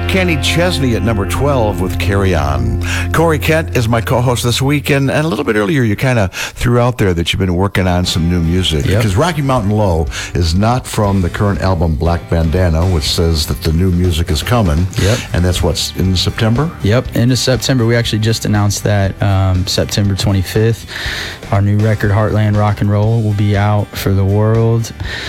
Kenny Chesney at number 12 with Carry On. Corey Kent is my co-host this week, and a little bit earlier you kind of threw out there that you've been working on some new music. Yep. Because Rocky Mountain Low is not from the current album Black Bandana, which says that the new music is coming. Yep. And that's what's in September? Yep, end of September. We actually just announced that September 25th. Our new record, Heartland Rock and Roll, will be out for the world.